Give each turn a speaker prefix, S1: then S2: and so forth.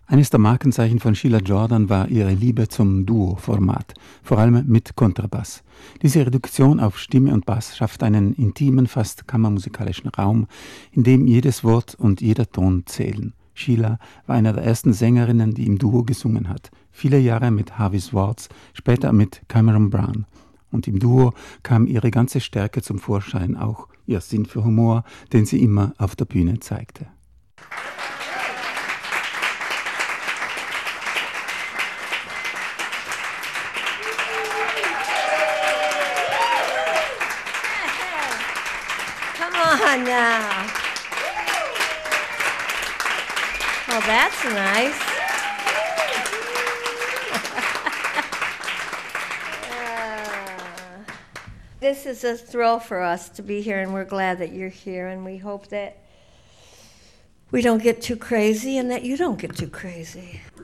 S1: Eines der Markenzeichen von Sheila Jordan war ihre Liebe zum Duo-Format, vor allem mit Kontrabass. Diese Reduktion auf Stimme und Bass schafft einen intimen, fast kammermusikalischen Raum, in dem jedes Wort und jeder Ton zählen. Sheila war eine der ersten Sängerinnen, die im Duo gesungen hat. Viele Jahre mit Harvey Swartz, später mit Cameron Brown. Und im Duo kam ihre ganze Stärke zum Vorschein, auch ihr Sinn für Humor, den sie immer auf der Bühne zeigte.
S2: On now. Well, that's nice. This is a thrill for us to be here, and we're glad that you're here, and we hope that we don't get too crazy and that you don't get too crazy.